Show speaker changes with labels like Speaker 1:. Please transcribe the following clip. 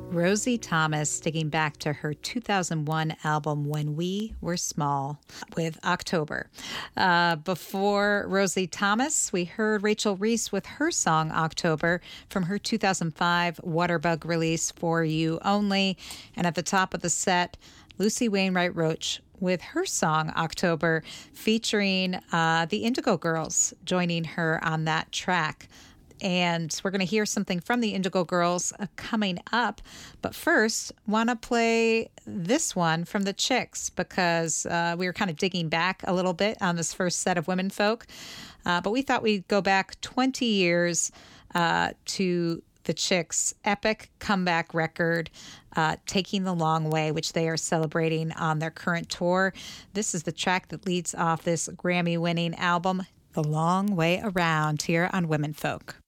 Speaker 1: Rosie Thomas digging back to her 2001 album When We Were Small with October. Before Rosie Thomas, we heard Rachel Reese with her song October from her 2005 Waterbug release For You Only. And at the top of the set, Lucy Wainwright Roach with her song October, featuring the Indigo Girls joining her on that track. And we're going to hear something from the Indigo Girls coming up. But first, want to play this one from the Chicks because we were kind of digging back a little bit on this first set of Women Folk. But we thought we'd go back 20 years to the Chicks' epic comeback record, Taking the Long Way, which they are celebrating on their current tour. This is the track that leads off this Grammy-winning album, The Long Way Around, here on Women Folk.